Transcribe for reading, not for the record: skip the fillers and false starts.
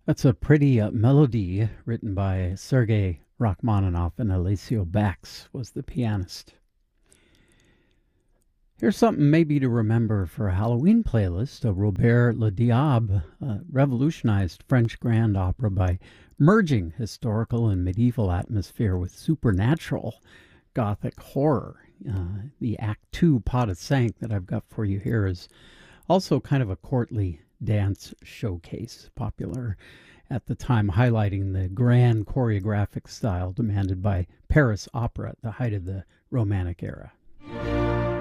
That's a pretty melody written by Sergei Rachmaninoff, and Alessio Bax was the pianist. Here's something maybe to remember for a Halloween playlist. Robert Le Diable revolutionized French grand opera by merging historical and medieval atmosphere with supernatural Gothic horror. The Act Two Pas de Cinq that I've got for you here is also kind of a courtly dance showcase, popular at the time, highlighting the grand choreographic style demanded by Paris opera at the height of the Romantic era.